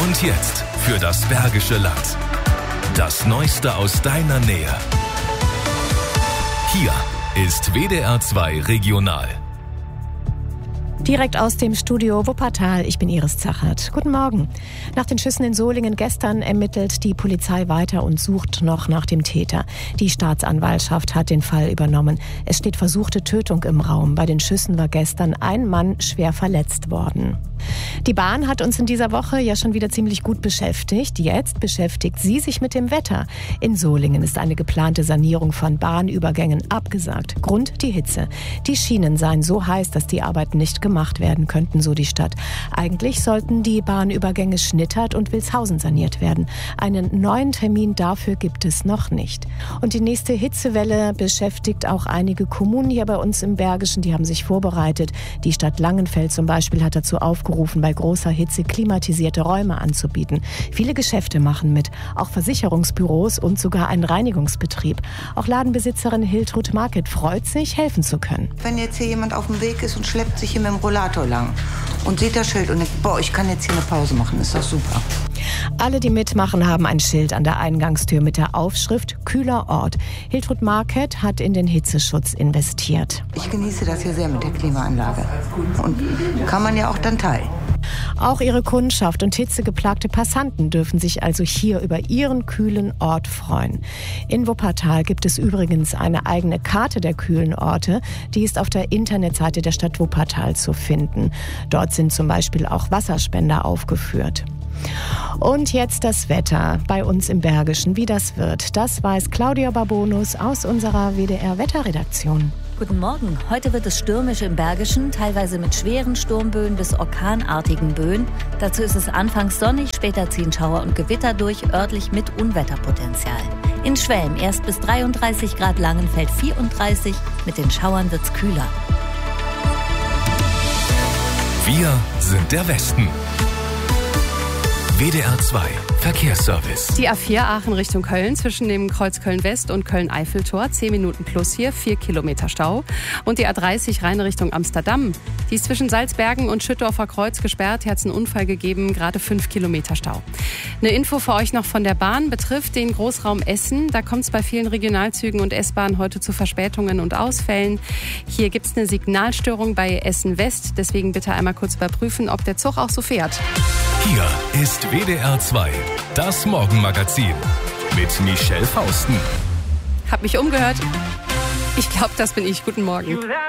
Und jetzt für das Bergische Land. Das Neueste aus deiner Nähe. Hier ist WDR 2 Regional. Direkt aus dem Studio Wuppertal, ich bin Iris Zachert. Guten Morgen. Nach den Schüssen in Solingen gestern ermittelt die Polizei weiter und sucht noch nach dem Täter. Die Staatsanwaltschaft hat den Fall übernommen. Es steht versuchte Tötung im Raum. Bei den Schüssen war gestern ein Mann schwer verletzt worden. Die Bahn hat uns in dieser Woche ja schon wieder ziemlich gut beschäftigt. Jetzt beschäftigt sie sich mit dem Wetter. In Solingen ist eine geplante Sanierung von Bahnübergängen abgesagt. Grund die Hitze. Die Schienen seien so heiß, dass die Arbeiten nicht gemacht werden könnten, so die Stadt. Eigentlich sollten die Bahnübergänge Schnittert und Wilshausen saniert werden. Einen neuen Termin dafür gibt es noch nicht. Und die nächste Hitzewelle beschäftigt auch einige Kommunen hier bei uns im Bergischen. Die haben sich vorbereitet. Die Stadt Langenfeld zum Beispiel hat dazu aufgerufen, bei großer Hitze klimatisierte Räume anzubieten. Viele Geschäfte machen mit, auch Versicherungsbüros und sogar ein Reinigungsbetrieb. Auch Ladenbesitzerin Hiltrud Market freut sich, helfen zu können. Wenn jetzt hier jemand auf dem Weg ist und schleppt sich hier mit dem Rollator lang und sieht das Schild und denkt, boah, ich kann jetzt hier eine Pause machen, ist doch super. Alle, die mitmachen, haben ein Schild an der Eingangstür mit der Aufschrift Kühler Ort. Hiltrud Market hat in den Hitzeschutz investiert. Ich genieße das hier sehr mit der Klimaanlage und kann man ja auch dann teilen. Auch ihre Kundschaft und hitzegeplagte Passanten dürfen sich also hier über ihren kühlen Ort freuen. In Wuppertal gibt es übrigens eine eigene Karte der kühlen Orte. Die ist auf der Internetseite der Stadt Wuppertal zu finden. Dort sind zum Beispiel auch Wasserspender aufgeführt. Und jetzt das Wetter bei uns im Bergischen. Wie das wird, das weiß Claudia Barbonus aus unserer WDR-Wetterredaktion. Guten Morgen. Heute wird es stürmisch im Bergischen, teilweise mit schweren Sturmböen bis orkanartigen Böen. Dazu ist es anfangs sonnig, später ziehen Schauer und Gewitter durch, örtlich mit Unwetterpotenzial. In Schwelm erst bis 33 Grad, Langenfeld 34. Mit den Schauern wird's kühler. Wir sind der Westen. WDR 2 Verkehrsservice. Die A4 Aachen Richtung Köln zwischen dem Kreuz Köln-West und Köln-Eiffeltor. 10 Minuten plus hier, 4 Kilometer Stau. Und die A30 Rhein Richtung Amsterdam. Die ist zwischen Salzbergen und Schüttorfer Kreuz gesperrt. Hier hat es einen Unfall gegeben, gerade 5 Kilometer Stau. Eine Info für euch noch von der Bahn betrifft den Großraum Essen. Da kommt es bei vielen Regionalzügen und S-Bahnen heute zu Verspätungen und Ausfällen. Hier gibt es eine Signalstörung bei Essen West. Deswegen bitte einmal kurz überprüfen, ob der Zug auch so fährt. Hier ist WDR 2, das Morgenmagazin mit Michelle Fausten. Hab mich umgehört. Ich glaube, das bin ich. Guten Morgen.